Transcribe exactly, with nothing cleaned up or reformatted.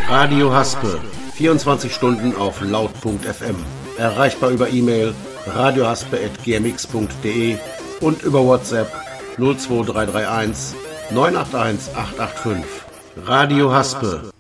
Radio Haspe, vierundzwanzig Stunden auf laut punkt f m. Erreichbar über E-Mail radiohaspe at g m x punkt d e und über WhatsApp null zwei drei drei eins neun acht eins acht acht fünf. Radio Haspe.